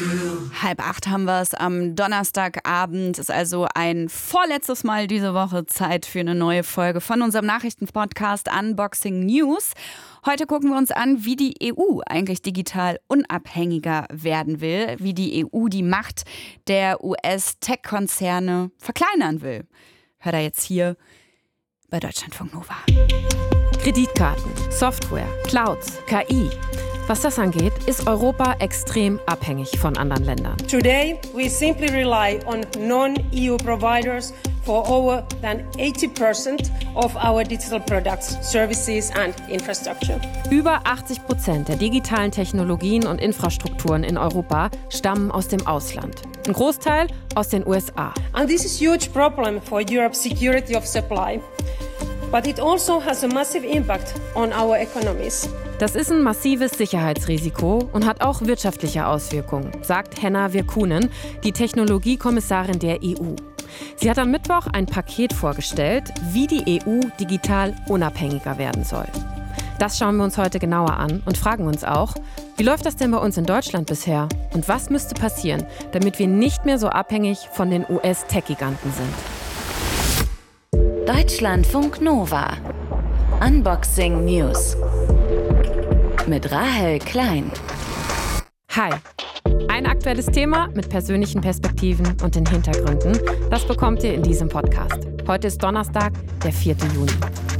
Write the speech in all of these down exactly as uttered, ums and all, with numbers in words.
Halb acht haben wir es am Donnerstagabend. Ist also ein vorletztes Mal diese Woche Zeit für eine neue Folge von unserem Nachrichtenpodcast Unboxing News. Heute gucken wir uns an, wie die E U eigentlich digital unabhängiger werden will, wie die E U die Macht der U S-Tech-Konzerne verkleinern will. Hört er jetzt hier bei Deutschlandfunk Nova. Kreditkarten, Software, Clouds, K I. Was das angeht, ist Europa extrem abhängig von anderen Ländern. Today, we simply rely on non-E U providers for over than eighty percent of our digital products, services and infrastructure. Über achtzig Prozent der digitalen Technologien und Infrastrukturen in Europa stammen aus dem Ausland. Ein Großteil aus den U S A. And this is a huge problem for Europe's security of supply. But it also has a massive impact on our economies. Das ist ein massives Sicherheitsrisiko und hat auch wirtschaftliche Auswirkungen, sagt Henna Virkkunen, die Technologiekommissarin der E U. Sie hat am Mittwoch ein Paket vorgestellt, wie die E U digital unabhängiger werden soll. Das schauen wir uns heute genauer an und fragen uns auch, wie läuft das denn bei uns in Deutschland bisher? Und was müsste passieren, damit wir nicht mehr so abhängig von den U S-Tech-Giganten sind? Deutschlandfunk Nova. Unboxing News. Mit Rahel Klein. Hi. Ein aktuelles Thema mit persönlichen Perspektiven und den Hintergründen, das bekommt ihr in diesem Podcast. Heute ist Donnerstag, der vierte Juni.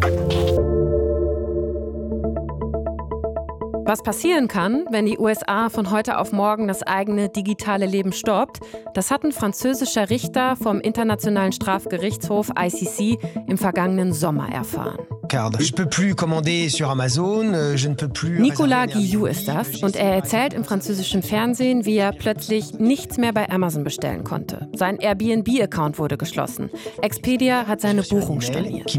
Was passieren kann, wenn die U S A von heute auf morgen das eigene digitale Leben stoppt, das hat ein französischer Richter vom Internationalen Strafgerichtshof I C C im vergangenen Sommer erfahren. Nicolas Guillou ist das und er erzählt im französischen Fernsehen, wie er plötzlich nichts mehr bei Amazon bestellen konnte. Sein Airbnb-Account wurde geschlossen. Expedia hat seine Buchung storniert.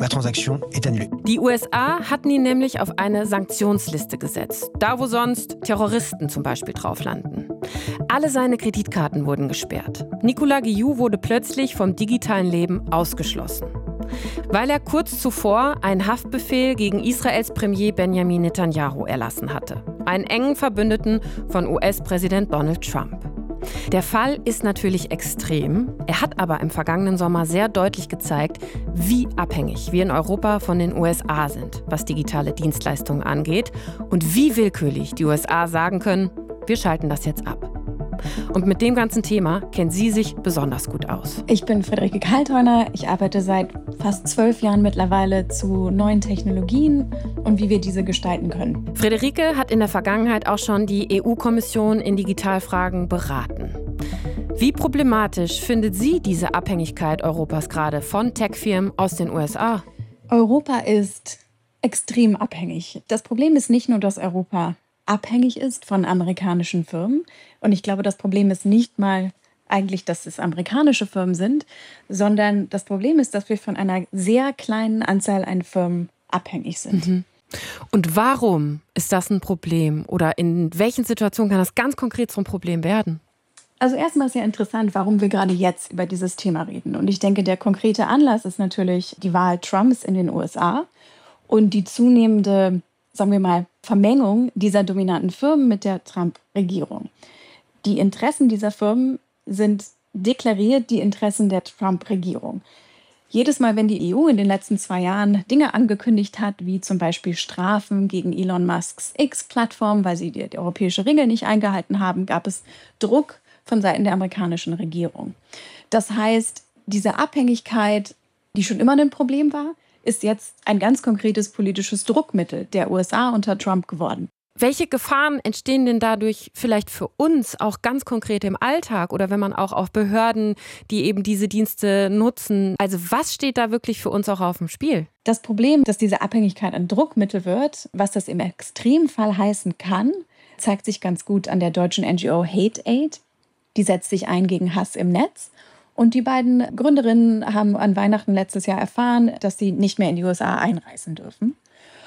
Die U S A hatten ihn nämlich auf eine Sanktionsliste gesetzt. Da, wo sonst Terroristen zum Beispiel drauf landen. Alle seine Kreditkarten wurden gesperrt. Nicolas Guillou wurde plötzlich vom digitalen Leben ausgeschlossen. Weil er kurz zuvor einen Haftbefehl gegen Israels Premier Benjamin Netanyahu erlassen hatte. Einen engen Verbündeten von U S-Präsident Donald Trump. Der Fall ist natürlich extrem. Er hat aber im vergangenen Sommer sehr deutlich gezeigt, wie abhängig wir in Europa von den U S A sind, was digitale Dienstleistungen angeht und wie willkürlich die U S A sagen können, wir schalten das jetzt ab. Und mit dem ganzen Thema kennt sie sich besonders gut aus. Ich bin Friederike Kaltheuner. Ich arbeite seit fast zwölf Jahren mittlerweile zu neuen Technologien und wie wir diese gestalten können. Friederike hat in der Vergangenheit auch schon die E U-Kommission in Digitalfragen beraten. Wie problematisch findet sie diese Abhängigkeit Europas gerade von Tech-Firmen aus den U S A? Europa ist extrem abhängig. Das Problem ist nicht nur, dass Europa abhängig ist von amerikanischen Firmen. Und ich glaube, das Problem ist nicht mal eigentlich, dass es amerikanische Firmen sind, sondern das Problem ist, dass wir von einer sehr kleinen Anzahl an Firmen abhängig sind. Mhm. Und warum ist das ein Problem? Oder in welchen Situationen kann das ganz konkret zum Problem werden? Also erstmal ist ja interessant, warum wir gerade jetzt über dieses Thema reden. Und ich denke, der konkrete Anlass ist natürlich die Wahl Trumps in den U S A und die zunehmende, sagen wir mal, Vermengung dieser dominanten Firmen mit der Trump-Regierung. Die Interessen dieser Firmen sind deklariert die Interessen der Trump-Regierung. Jedes Mal, wenn die E U in den letzten zwei Jahren Dinge angekündigt hat, wie zum Beispiel Strafen gegen Elon Musks X-Plattform, weil sie die, die europäische Regel nicht eingehalten haben, gab es Druck von Seiten der amerikanischen Regierung. Das heißt, diese Abhängigkeit, die schon immer ein Problem war, ist jetzt ein ganz konkretes politisches Druckmittel der U S A unter Trump geworden. Welche Gefahren entstehen denn dadurch vielleicht für uns auch ganz konkret im Alltag oder wenn man auch auf Behörden, die eben diese Dienste nutzen? Also was steht da wirklich für uns auch auf dem Spiel? Das Problem, dass diese Abhängigkeit ein Druckmittel wird, was das im Extremfall heißen kann, zeigt sich ganz gut an der deutschen N G O Hate Aid. Die setzt sich ein gegen Hass im Netz. Und die beiden Gründerinnen haben an Weihnachten letztes Jahr erfahren, dass sie nicht mehr in die U S A einreisen dürfen.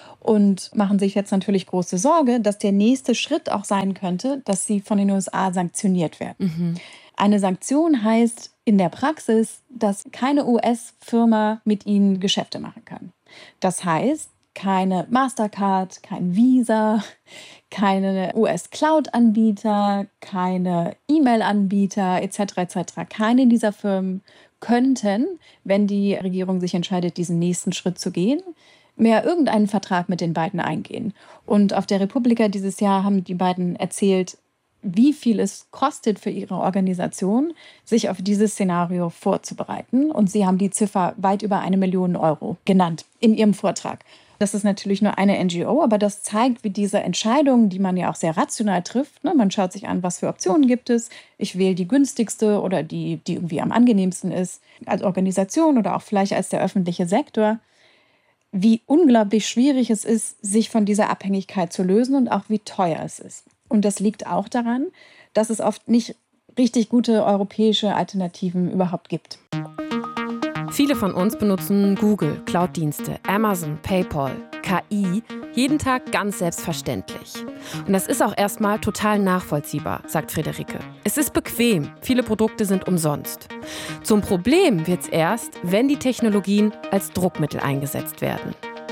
Und machen sich jetzt natürlich große Sorge, dass der nächste Schritt auch sein könnte, dass sie von den U S A sanktioniert werden. Mhm. Eine Sanktion heißt in der Praxis, dass keine U S-Firma mit ihnen Geschäfte machen kann. Das heißt, keine Mastercard, kein Visa, keine U S-Cloud-Anbieter, keine E-Mail-Anbieter et cetera et cetera. Keine dieser Firmen könnten, wenn die Regierung sich entscheidet, diesen nächsten Schritt zu gehen, mehr irgendeinen Vertrag mit den beiden eingehen. Und auf der Republika dieses Jahr haben die beiden erzählt, wie viel es kostet für ihre Organisation, sich auf dieses Szenario vorzubereiten. Und sie haben die Ziffer weit über eine Million Euro genannt in ihrem Vortrag. Das ist natürlich nur eine N G O, aber das zeigt, wie diese Entscheidungen, die man ja auch sehr rational trifft, ne, man schaut sich an, was für Optionen gibt es. Ich wähle die günstigste oder die, die irgendwie am angenehmsten ist, als Organisation oder auch vielleicht als der öffentliche Sektor. Wie unglaublich schwierig es ist, sich von dieser Abhängigkeit zu lösen und auch wie teuer es ist. Und das liegt auch daran, dass es oft nicht richtig gute europäische Alternativen überhaupt gibt. Viele von uns benutzen Google, Cloud-Dienste, Amazon, PayPal, K I, jeden Tag ganz selbstverständlich. Und das ist auch erstmal total nachvollziehbar, sagt Friederike. Es ist bequem, viele Produkte sind umsonst. Zum Problem wird's erst, wenn die Technologien als Druckmittel eingesetzt werden.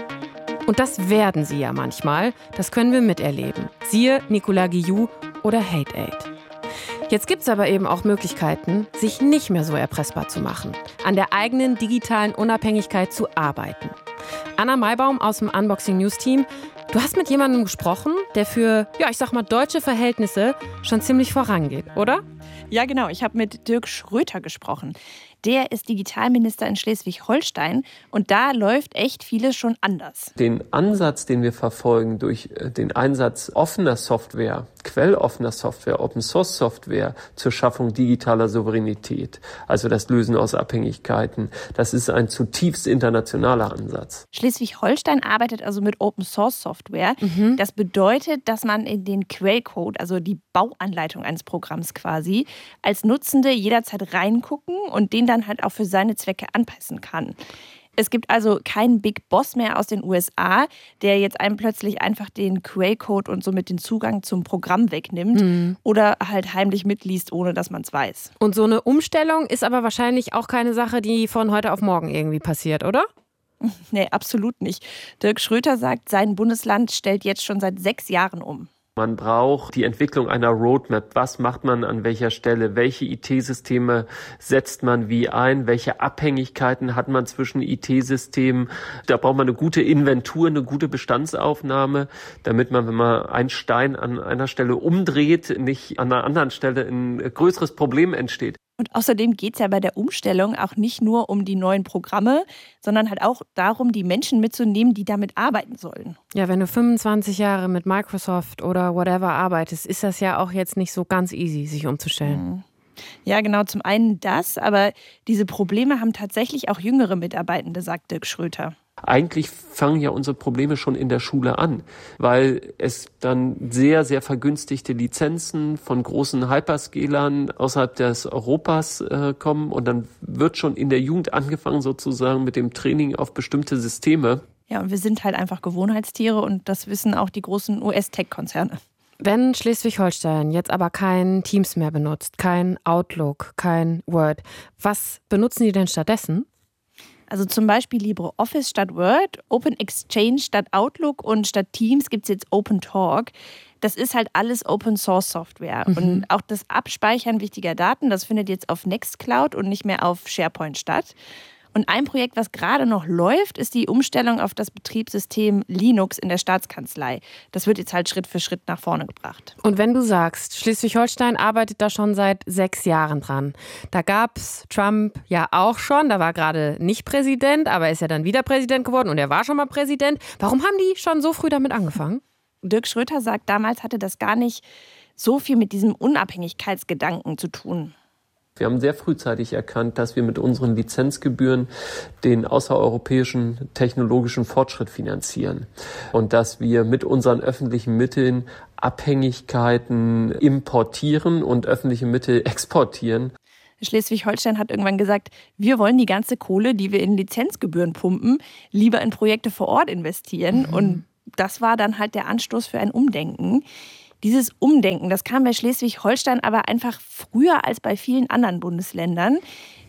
Und das werden sie ja manchmal, das können wir miterleben. Siehe Nicolas Guillou oder Hate-Aid. Jetzt gibt es aber eben auch Möglichkeiten, sich nicht mehr so erpressbar zu machen, an der eigenen digitalen Unabhängigkeit zu arbeiten. Anna Maibaum aus dem Unboxing News Team, du hast mit jemandem gesprochen, der für, ja, ich sag mal, deutsche Verhältnisse schon ziemlich vorangeht, oder? Ja, genau. Ich habe mit Dirk Schröter gesprochen. Der ist Digitalminister in Schleswig-Holstein und da läuft echt vieles schon anders. Den Ansatz, den wir verfolgen durch den Einsatz offener Software, quelloffener Software, Open-Source-Software zur Schaffung digitaler Souveränität, also das Lösen aus Abhängigkeiten, das ist ein zutiefst internationaler Ansatz. Schleswig-Holstein arbeitet also mit Open-Source-Software. Mhm. Das bedeutet, dass man in den Quellcode, also die Bauanleitung eines Programms quasi, als Nutzende jederzeit reingucken und den dann halt auch für seine Zwecke anpassen kann. Es gibt also keinen Big Boss mehr aus den U S A, der jetzt einem plötzlich einfach den Quellcode und somit den Zugang zum Programm wegnimmt mhm. oder halt heimlich mitliest, ohne dass man es weiß. Und so eine Umstellung ist aber wahrscheinlich auch keine Sache, die von heute auf morgen irgendwie passiert, oder? Nee, absolut nicht. Dirk Schröter sagt, sein Bundesland stellt jetzt schon seit sechs Jahren um. Man braucht die Entwicklung einer Roadmap. Was macht man an welcher Stelle? Welche I T-Systeme setzt man wie ein? Welche Abhängigkeiten hat man zwischen I T-Systemen? Da braucht man eine gute Inventur, eine gute Bestandsaufnahme, damit man, wenn man einen Stein an einer Stelle umdreht, nicht an einer anderen Stelle ein größeres Problem entsteht. Und außerdem geht es ja bei der Umstellung auch nicht nur um die neuen Programme, sondern halt auch darum, die Menschen mitzunehmen, die damit arbeiten sollen. Ja, wenn du fünfundzwanzig Jahre mit Microsoft oder whatever arbeitest, ist das ja auch jetzt nicht so ganz easy, sich umzustellen. Ja, genau, zum einen das, aber diese Probleme haben tatsächlich auch jüngere Mitarbeitende, sagt Dirk Schröter. Eigentlich fangen ja unsere Probleme schon in der Schule an, weil es dann sehr, sehr vergünstigte Lizenzen von großen Hyperscalern außerhalb des Europas äh, kommen und dann wird schon in der Jugend angefangen sozusagen mit dem Training auf bestimmte Systeme. Ja, und wir sind halt einfach Gewohnheitstiere und das wissen auch die großen U S-Tech-Konzerne. Wenn Schleswig-Holstein jetzt aber kein Teams mehr benutzt, kein Outlook, kein Word, was benutzen die denn stattdessen? Also zum Beispiel LibreOffice statt Word, Open Exchange statt Outlook und statt Teams gibt es jetzt Open Talk. Das ist halt alles Open-Source-Software. Mhm. Und auch das Abspeichern wichtiger Daten, das findet jetzt auf Nextcloud und nicht mehr auf SharePoint statt. Und ein Projekt, was gerade noch läuft, ist die Umstellung auf das Betriebssystem Linux in der Staatskanzlei. Das wird jetzt halt Schritt für Schritt nach vorne gebracht. Und wenn du sagst, Schleswig-Holstein arbeitet da schon seit sechs Jahren dran. Da gab es Trump ja auch schon, da war gerade nicht Präsident, aber ist ja dann wieder Präsident geworden und er war schon mal Präsident. Warum haben die schon so früh damit angefangen? Dirk Schröter sagt, damals hatte das gar nicht so viel mit diesem Unabhängigkeitsgedanken zu tun. Wir haben sehr frühzeitig erkannt, dass wir mit unseren Lizenzgebühren den außereuropäischen technologischen Fortschritt finanzieren und dass wir mit unseren öffentlichen Mitteln Abhängigkeiten importieren und öffentliche Mittel exportieren. Schleswig-Holstein hat irgendwann gesagt, wir wollen die ganze Kohle, die wir in Lizenzgebühren pumpen, lieber in Projekte vor Ort investieren. Mhm. Und das war dann halt der Anstoß für ein Umdenken. Dieses Umdenken, das kam bei Schleswig-Holstein aber einfach früher als bei vielen anderen Bundesländern.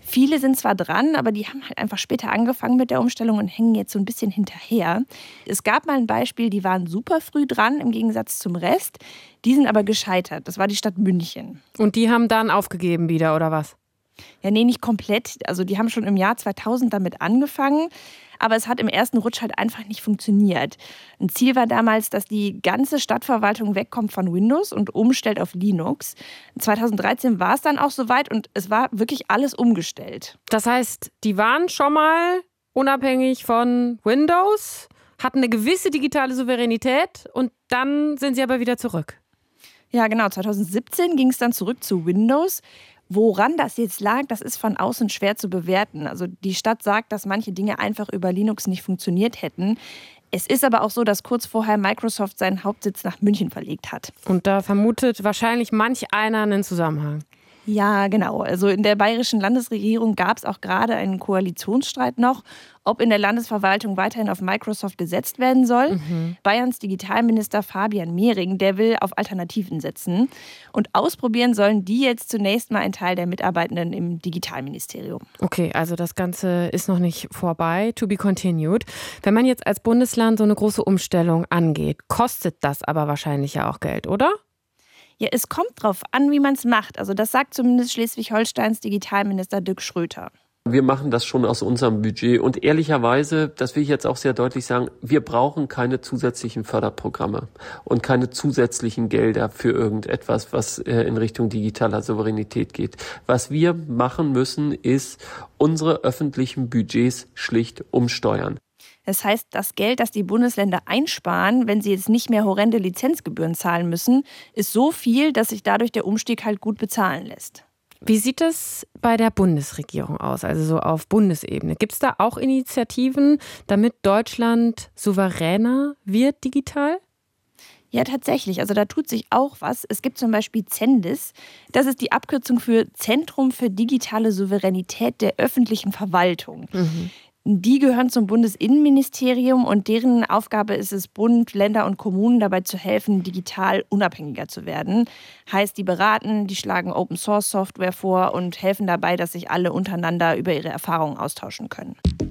Viele sind zwar dran, aber die haben halt einfach später angefangen mit der Umstellung und hängen jetzt so ein bisschen hinterher. Es gab mal ein Beispiel, die waren super früh dran im Gegensatz zum Rest. Die sind aber gescheitert. Das war die Stadt München. Und die haben dann aufgegeben wieder, oder was? Ja, nee, nicht komplett. Also die haben schon im Jahr zweitausend damit angefangen. Aber es hat im ersten Rutsch halt einfach nicht funktioniert. Ein Ziel war damals, dass die ganze Stadtverwaltung wegkommt von Windows und umstellt auf Linux. zweitausenddreizehn war es dann auch soweit und es war wirklich alles umgestellt. Das heißt, die waren schon mal unabhängig von Windows, hatten eine gewisse digitale Souveränität und dann sind sie aber wieder zurück. Ja, genau. zweitausendsiebzehn ging es dann zurück zu Windows. Woran das jetzt lag, das ist von außen schwer zu bewerten. Also die Stadt sagt, dass manche Dinge einfach über Linux nicht funktioniert hätten. Es ist aber auch so, dass kurz vorher Microsoft seinen Hauptsitz nach München verlegt hat. Und da vermutet wahrscheinlich manch einer einen Zusammenhang. Ja, genau. Also in der bayerischen Landesregierung gab es auch gerade einen Koalitionsstreit noch, ob in der Landesverwaltung weiterhin auf Microsoft gesetzt werden soll. Mhm. Bayerns Digitalminister Fabian Mehring, der will auf Alternativen setzen. Und ausprobieren sollen die jetzt zunächst mal ein Teil der Mitarbeitenden im Digitalministerium. Okay, also das Ganze ist noch nicht vorbei. To be continued. Wenn man jetzt als Bundesland so eine große Umstellung angeht, kostet das aber wahrscheinlich ja auch Geld, oder? Ja, es kommt drauf an, wie man es macht. Also das sagt zumindest Schleswig-Holsteins Digitalminister Dirk Schröter. Wir machen das schon aus unserem Budget und ehrlicherweise, das will ich jetzt auch sehr deutlich sagen, wir brauchen keine zusätzlichen Förderprogramme und keine zusätzlichen Gelder für irgendetwas, was in Richtung digitaler Souveränität geht. Was wir machen müssen, ist unsere öffentlichen Budgets schlicht umsteuern. Das heißt, das Geld, das die Bundesländer einsparen, wenn sie jetzt nicht mehr horrende Lizenzgebühren zahlen müssen, ist so viel, dass sich dadurch der Umstieg halt gut bezahlen lässt. Wie sieht es bei der Bundesregierung aus, also so auf Bundesebene? Gibt es da auch Initiativen, damit Deutschland souveräner wird digital? Ja, tatsächlich. Also da tut sich auch was. Es gibt zum Beispiel Zendis. Das ist die Abkürzung für Zentrum für digitale Souveränität der öffentlichen Verwaltung. Mhm. Die gehören zum Bundesinnenministerium und deren Aufgabe ist es, Bund, Länder und Kommunen dabei zu helfen, digital unabhängiger zu werden. Heißt, die beraten, die schlagen Open-Source-Software vor und helfen dabei, dass sich alle untereinander über ihre Erfahrungen austauschen können.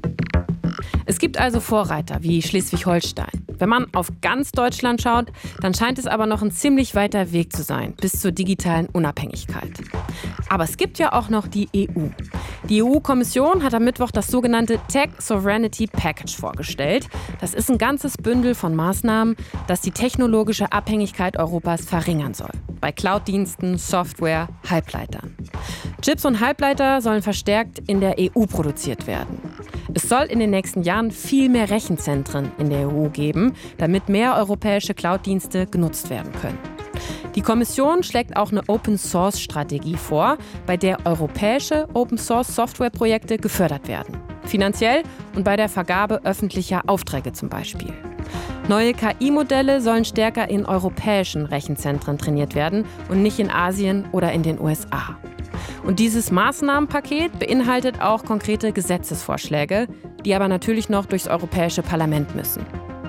Es gibt also Vorreiter wie Schleswig-Holstein. Wenn man auf ganz Deutschland schaut, dann scheint es aber noch ein ziemlich weiter Weg zu sein, bis zur digitalen Unabhängigkeit. Aber es gibt ja auch noch die E U. Die E U-Kommission hat am Mittwoch das sogenannte Tech Sovereignty Package vorgestellt. Das ist ein ganzes Bündel von Maßnahmen, das die technologische Abhängigkeit Europas verringern soll. Bei Cloud-Diensten, Software, Halbleitern. Chips und Halbleiter sollen verstärkt in der E U produziert werden. Es soll in den nächsten Jahren viel mehr Rechenzentren in der E U geben, damit mehr europäische Cloud-Dienste genutzt werden können. Die Kommission schlägt auch eine Open-Source-Strategie vor, bei der europäische Open-Source-Software-Projekte gefördert werden. Finanziell und bei der Vergabe öffentlicher Aufträge zum Beispiel. Neue K I-Modelle sollen stärker in europäischen Rechenzentren trainiert werden und nicht in Asien oder in den U S A. Und dieses Maßnahmenpaket beinhaltet auch konkrete Gesetzesvorschläge, die aber natürlich noch durchs Europäische Parlament müssen.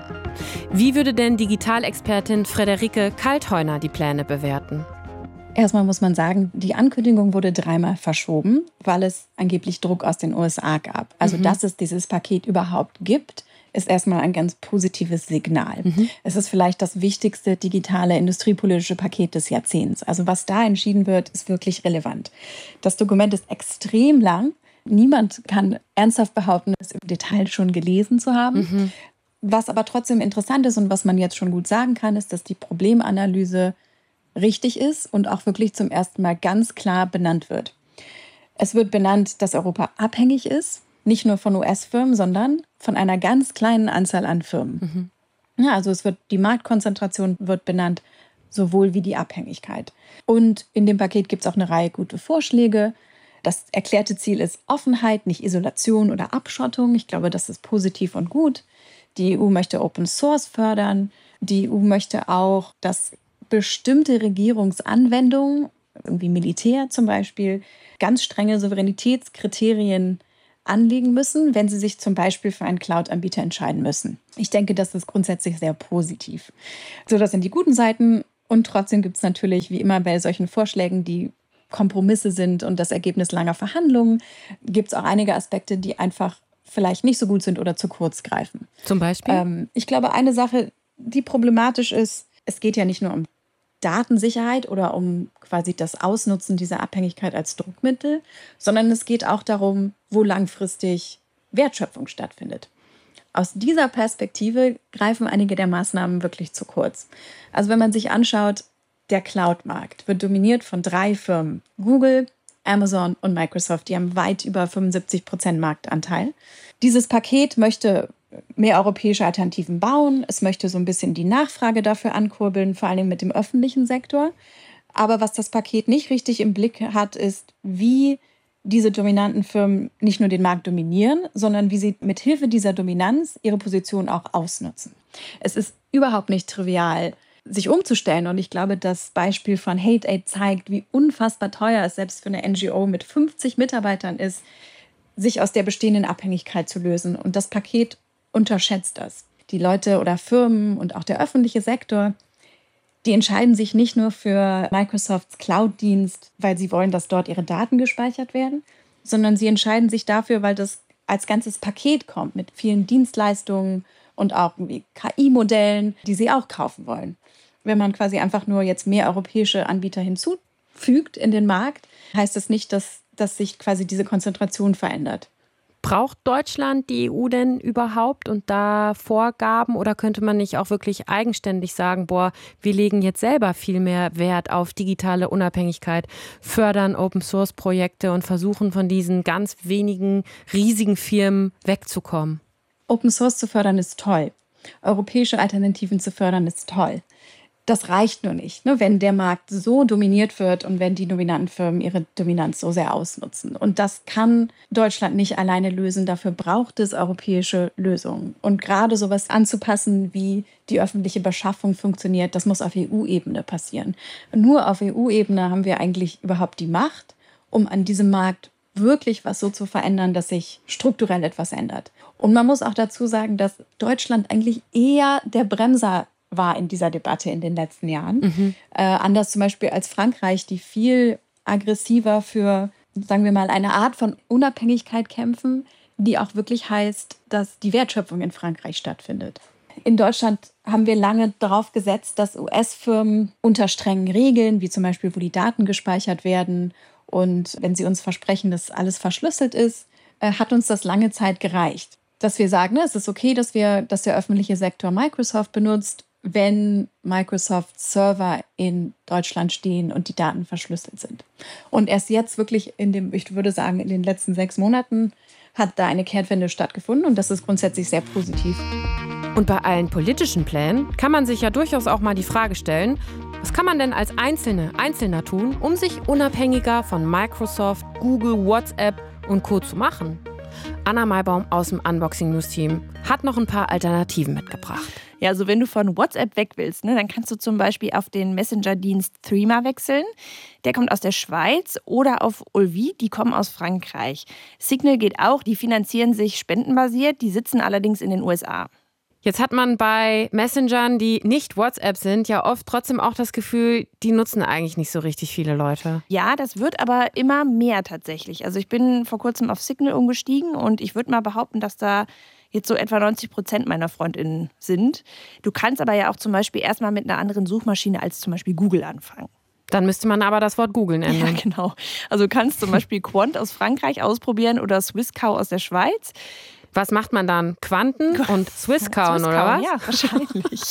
Wie würde denn Digitalexpertin Friederike Kaltheuner die Pläne bewerten? Erstmal muss man sagen, die Ankündigung wurde dreimal verschoben, weil es angeblich Druck aus den U S A gab. Also, mhm. dass es dieses Paket überhaupt gibt, ist erstmal ein ganz positives Signal. Mhm. Es ist vielleicht das wichtigste digitale industriepolitische Paket des Jahrzehnts. Also was da entschieden wird, ist wirklich relevant. Das Dokument ist extrem lang. Niemand kann ernsthaft behaupten, es im Detail schon gelesen zu haben. Mhm. Was aber trotzdem interessant ist und was man jetzt schon gut sagen kann, ist, dass die Problemanalyse richtig ist und auch wirklich zum ersten Mal ganz klar benannt wird. Es wird benannt, dass Europa abhängig ist, nicht nur von U S-Firmen, sondern von einer ganz kleinen Anzahl an Firmen. Mhm. Ja, also es wird, die Marktkonzentration wird benannt, sowohl wie die Abhängigkeit. Und in dem Paket gibt es auch eine Reihe gute Vorschläge. Das erklärte Ziel ist Offenheit, nicht Isolation oder Abschottung. Ich glaube, das ist positiv und gut. Die E U möchte Open Source fördern. Die E U möchte auch, dass bestimmte Regierungsanwendungen, irgendwie Militär zum Beispiel, ganz strenge Souveränitätskriterien anlegen müssen, wenn sie sich zum Beispiel für einen Cloud-Anbieter entscheiden müssen. Ich denke, das ist grundsätzlich sehr positiv. So, das sind die guten Seiten. Und trotzdem gibt es natürlich, wie immer bei solchen Vorschlägen, die Kompromisse sind und das Ergebnis langer Verhandlungen, gibt es auch einige Aspekte, die einfach vielleicht nicht so gut sind oder zu kurz greifen. Zum Beispiel? Ähm, ich glaube, eine Sache, die problematisch ist, es geht ja nicht nur um Datensicherheit oder um quasi das Ausnutzen dieser Abhängigkeit als Druckmittel, sondern es geht auch darum, wo langfristig Wertschöpfung stattfindet. Aus dieser Perspektive greifen einige der Maßnahmen wirklich zu kurz. Also wenn man sich anschaut, der Cloud-Markt wird dominiert von drei Firmen: Google, Amazon und Microsoft. Die haben weit über fünfundsiebzig Prozent Marktanteil. Dieses Paket möchte mehr europäische Alternativen bauen. Es möchte so ein bisschen die Nachfrage dafür ankurbeln, vor allem mit dem öffentlichen Sektor. Aber was das Paket nicht richtig im Blick hat, ist, wie diese dominanten Firmen nicht nur den Markt dominieren, sondern wie sie mit Hilfe dieser Dominanz ihre Position auch ausnutzen. Es ist überhaupt nicht trivial, sich umzustellen. Und ich glaube, das Beispiel von HateAid zeigt, wie unfassbar teuer es selbst für eine N G O mit fünfzig Mitarbeitern ist, sich aus der bestehenden Abhängigkeit zu lösen. Und das Paket unterschätzt das. Die Leute oder Firmen und auch der öffentliche Sektor, die entscheiden sich nicht nur für Microsofts Cloud-Dienst, weil sie wollen, dass dort ihre Daten gespeichert werden, sondern sie entscheiden sich dafür, weil das als ganzes Paket kommt mit vielen Dienstleistungen und auch K I-Modellen, die sie auch kaufen wollen. Wenn man quasi einfach nur jetzt mehr europäische Anbieter hinzufügt in den Markt, heißt das nicht, dass, dass sich quasi diese Konzentration verändert. Braucht Deutschland die E U denn überhaupt und da Vorgaben, oder könnte man nicht auch wirklich eigenständig sagen, boah, wir legen jetzt selber viel mehr Wert auf digitale Unabhängigkeit, fördern Open-Source-Projekte und versuchen von diesen ganz wenigen riesigen Firmen wegzukommen? Open Source zu fördern ist toll. Europäische Alternativen zu fördern ist toll. Das reicht nur nicht, ne, wenn der Markt so dominiert wird und wenn die dominanten Firmen ihre Dominanz so sehr ausnutzen. Und das kann Deutschland nicht alleine lösen. Dafür braucht es europäische Lösungen. Und gerade sowas anzupassen, wie die öffentliche Beschaffung funktioniert, das muss auf E U-Ebene passieren. Und nur auf E U-Ebene haben wir eigentlich überhaupt die Macht, um an diesem Markt wirklich was so zu verändern, dass sich strukturell etwas ändert. Und man muss auch dazu sagen, dass Deutschland eigentlich eher der Bremser war in dieser Debatte in den letzten Jahren. Mhm. Äh, anders zum Beispiel als Frankreich, die viel aggressiver für, sagen wir mal, eine Art von Unabhängigkeit kämpfen, die auch wirklich heißt, dass die Wertschöpfung in Frankreich stattfindet. In Deutschland haben wir lange darauf gesetzt, dass U S-Firmen unter strengen Regeln, wie zum Beispiel, wo die Daten gespeichert werden und wenn sie uns versprechen, dass alles verschlüsselt ist, äh, hat uns das lange Zeit gereicht. Dass wir sagen, ne, es ist okay, dass, wir, dass der öffentliche Sektor Microsoft benutzt, wenn Microsoft-Server in Deutschland stehen und die Daten verschlüsselt sind. Und erst jetzt wirklich in dem, ich würde sagen, in den letzten sechs Monaten hat da eine Kehrtwende stattgefunden und das ist grundsätzlich sehr positiv. Und bei allen politischen Plänen kann man sich ja durchaus auch mal die Frage stellen, was kann man denn als Einzelne, Einzelner tun, um sich unabhängiger von Microsoft, Google, WhatsApp und Co. zu machen? Anna Maibaum aus dem Unboxing News Team hat noch ein paar Alternativen mitgebracht. Ja, also wenn du von WhatsApp weg willst, ne, dann kannst du zum Beispiel auf den Messenger-Dienst Threema wechseln. Der kommt aus der Schweiz, oder auf Ulvi, die kommen aus Frankreich. Signal geht auch, die finanzieren sich spendenbasiert, die sitzen allerdings in den U S A. Jetzt hat man bei Messengern, die nicht WhatsApp sind, ja oft trotzdem auch das Gefühl, die nutzen eigentlich nicht so richtig viele Leute. Ja, das wird aber immer mehr tatsächlich. Also ich bin vor kurzem auf Signal umgestiegen und ich würde mal behaupten, dass da jetzt so etwa neunzig Prozent meiner FreundInnen sind. Du kannst aber ja auch zum Beispiel erstmal mit einer anderen Suchmaschine als zum Beispiel Google anfangen. Dann müsste man aber das Wort googeln ändern. Ja, genau. Also du kannst zum Beispiel Quant aus Frankreich ausprobieren oder Swisscow aus der Schweiz. Was macht man dann? Quanten und Swisscow, oder was? Ja, wahrscheinlich.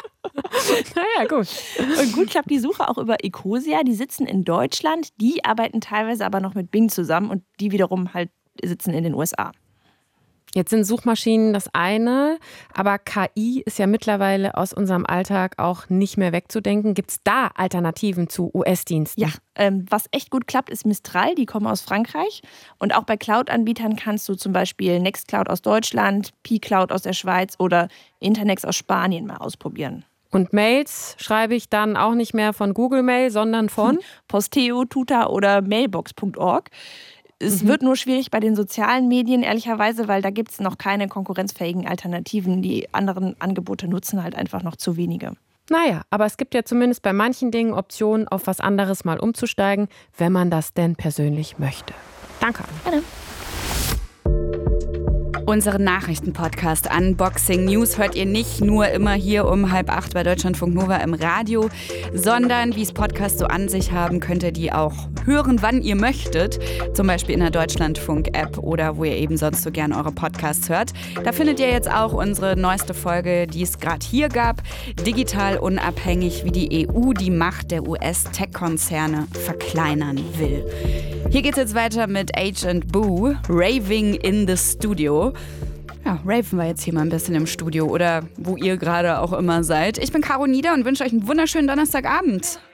Naja, gut. Und gut klappt die Suche auch über Ecosia. Die sitzen in Deutschland, die arbeiten teilweise aber noch mit Bing zusammen und die wiederum halt sitzen in den U S A. Jetzt sind Suchmaschinen das eine, aber K I ist ja mittlerweile aus unserem Alltag auch nicht mehr wegzudenken. Gibt es da Alternativen zu U S-Diensten? Ja, ähm, was echt gut klappt, ist Mistral, die kommen aus Frankreich. Und auch bei Cloud-Anbietern kannst du zum Beispiel Nextcloud aus Deutschland, P-Cloud aus der Schweiz oder Internex aus Spanien mal ausprobieren. Und Mails schreibe ich dann auch nicht mehr von Google Mail, sondern von Posteo, Tuta oder Mailbox Punkt org. Es mhm. wird nur schwierig bei den sozialen Medien, ehrlicherweise, weil da gibt es noch keine konkurrenzfähigen Alternativen. Die anderen Angebote nutzen halt einfach noch zu wenige. Naja, aber es gibt ja zumindest bei manchen Dingen Optionen, auf was anderes mal umzusteigen, wenn man das denn persönlich möchte. Danke. Gerne. Unseren Nachrichtenpodcast Unboxing News hört ihr nicht nur immer hier um halb acht bei Deutschlandfunk Nova im Radio, sondern wie es Podcasts so an sich haben, könnt ihr die auch hören, wann ihr möchtet. Zum Beispiel in der Deutschlandfunk-App oder wo ihr eben sonst so gern eure Podcasts hört. Da findet ihr jetzt auch unsere neueste Folge, die es gerade hier gab. Digital unabhängig, wie die E U die Macht der U S-Tech-Konzerne verkleinern will. Hier geht's jetzt weiter mit Agent Boo, Raving in the Studio. Ja, raven wir jetzt hier mal ein bisschen im Studio oder wo ihr gerade auch immer seid. Ich bin Caro Nieder und wünsche euch einen wunderschönen Donnerstagabend.